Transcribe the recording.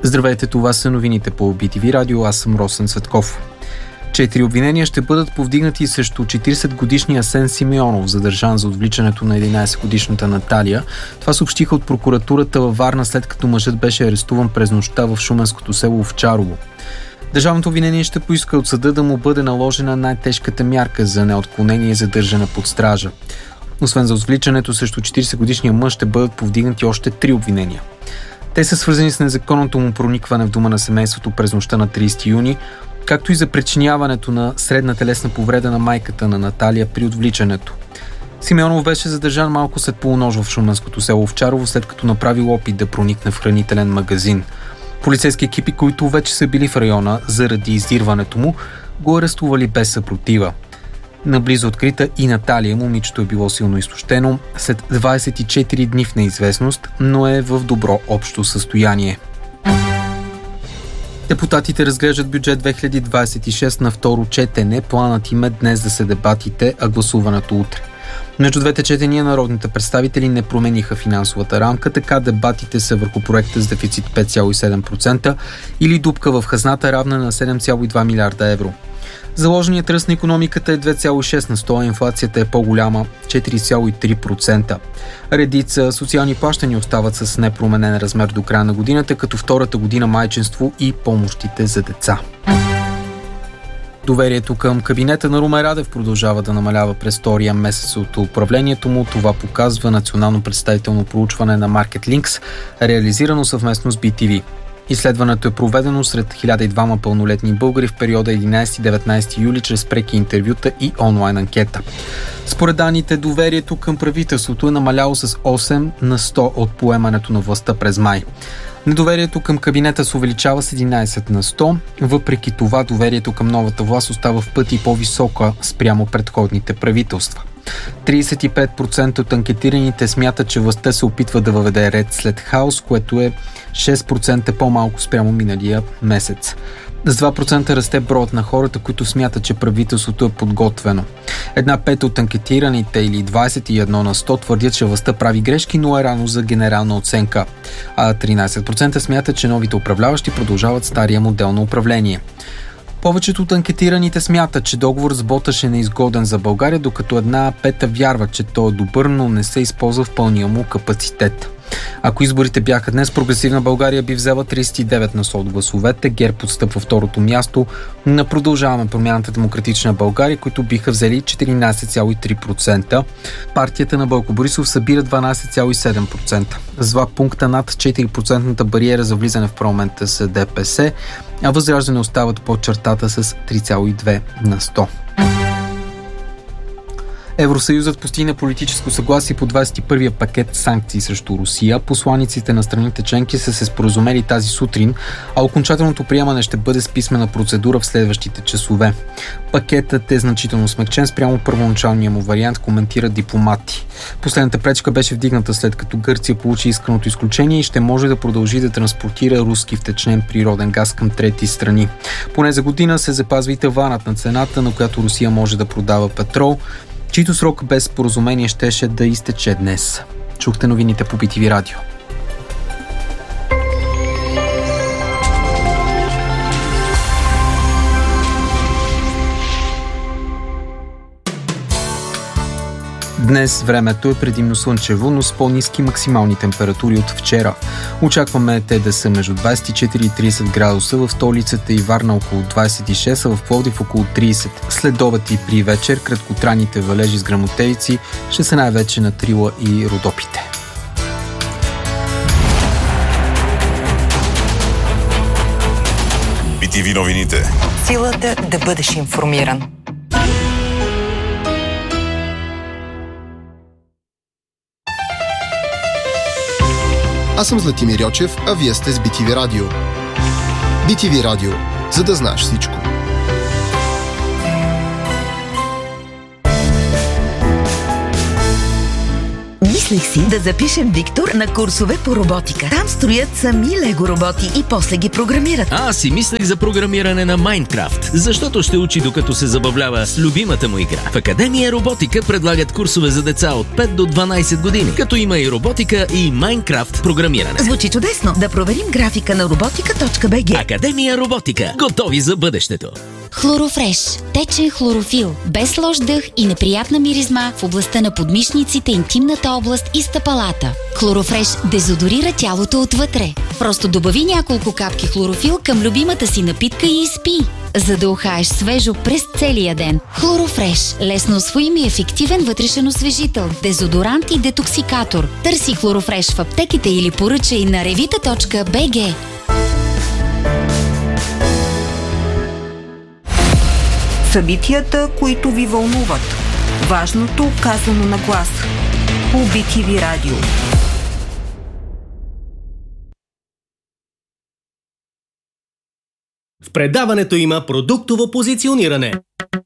Здравейте, това са новините по BTV Радио, аз съм Росен Цветков. 4 обвинения ще бъдат повдигнати срещу 40-годишния Асен Симеонов, задържан за отвличането на 11-годишната Наталия. Това съобщиха от прокуратурата във Варна, след като мъжът беше арестуван през нощта в шуменското село Овчарово. Държавното обвинение ще поиска от съда да му бъде наложена най-тежката мярка за неотклонение и задържане под стража. Освен за отвличането, срещу 40-годишния мъж ще бъдат повдигнати още 3 обвинения. Те са свързани с незаконното му проникване в дома на семейството през нощта на 30 юни, както и за причиняването на средна телесна повреда на майката на Наталия при отвличането. Симеонов беше задържан малко след полунощ в шуменското село Овчарово, след като направил опит да проникне в хранителен магазин. Полицейски екипи, които вече са били в района заради издирването му, го арестували без съпротива. Наблизо открита и Наталия, момичето е било силно изтощено след 24 дни в неизвестност, но е в добро общо състояние. Депутатите разглеждат бюджет 2026 на второ четене. Планът им е днес да се дебатите, а гласуването утре. Между двете четения народните представители не промениха финансовата рамка, така дебатите са върху проекта с дефицит 5,7% или дупка в хазната равна на 7,2 милиарда евро. Заложеният ръст на икономиката е 2,6 на 100, а инфлацията е по-голяма – 4,3%. Редица социални плащания остават с непроменен размер до края на годината, като втората година майчинство и помощите за деца. Доверието към кабинета на Румен Радев продължава да намалява през втория месец от управлението му. Това показва национално представително проучване на Market Links, реализирано съвместно с BTV. Изследването е проведено сред 1002 пълнолетни българи в периода 11-19 юли чрез преки интервюта и онлайн анкета. Според данните, доверието към правителството е намаляло с 8 на 100 от поемането на властта през май. Недоверието към кабинета се увеличава с 11 на 100. Въпреки това, доверието към новата власт остава в пъти по-висока спрямо предходните правителства. 35% от анкетираните смятат, че властта се опитва да въведе ред след хаос, което е 6% по-малко спрямо миналия месец. С 2% расте броят на хората, които смятат, че правителството е подготвено. 1/5 от анкетираните или 21 на 100 твърдят, че властта прави грешки, но е рано за генерална оценка. А 13% смятат, че новите управляващи продължават стария модел на управление. Повечето от анкетираните смятат, че договор с Боташ е неизгоден за България, докато 1/5 вярват, че той е добър, но не се използва в пълния му капацитет. Ако изборите бяха днес, Прогресивна България би взела 39 на 100 от гласовете, ГЕРБ отстъпва второто място на Продължаваме промяната Демократична България, които биха взели 14,3%. Партията на Бойко Борисов събира 12,7%. С 2 пункта над 4% бариера за влизане в парламента с ДПС, а Възраждане остават под чертата с 3,2 на 100. Евросъюзът постигна политическо съгласие по 21-я пакет санкции срещу Русия. Посланиците на страните членки са се споразумели тази сутрин, а окончателното приемане ще бъде с писмена процедура в следващите часове. Пакетът е значително смекчен спрямо първоначалния му вариант, коментират дипломати. Последната пречка беше вдигната след като Гърция получи исканото изключение и ще може да продължи да транспортира руски втечнен природен газ към трети страни. Поне за година се запазва и таванът на цената, на която Русия може да продава петрол, чийто срок без споразумение щеше да изтече днес. Чухте новините по BTV Радио. Днес времето е предимно слънчево, но с по-ниски максимални температури от вчера. Очакваме те да са между 24 и 30 градуса, в столицата и Варна около 26, а в Пловдив около 30. След обед и при вечер краткотрайните валежи с гръмотевици ще са най-вече на Трила и Родопите. BTV новините. Силата да бъдеш информиран. Аз съм Златимир Йочев, а вие сте с BTV Радио. BTV Радио, за да знаеш всичко. Мислех си да запишем Виктор на курсове по роботика. Там строят сами лего роботи и после ги програмират. Аз си мислех за програмиране на Майнкрафт, защото ще учи докато се забавлява с любимата му игра. В Академия Роботика предлагат курсове за деца от 5 до 12 години, като има и роботика и Майнкрафт програмиране. Звучи чудесно. Да проверим графика на robotica.bg. Академия Роботика. Готови за бъдещето. Хлорофреш. Течен хлорофил. Без лош дъх и неприятна миризма в областта на подмишниците, интимната област и стъпалата. Хлорофреш дезодорира тялото отвътре. Просто добави няколко капки хлорофил към любимата си напитка и изпи, за да ухаеш свежо през целия ден. Хлорофреш. Лесно усвоим и ефективен вътрешен освежител, дезодорант и детоксикатор. Търси Хлорофреш в аптеките или поръчай на revita.bg. Събитията, които ви вълнуват. Важното казано на глас. По BTV Радио. В предаването има продуктово позициониране.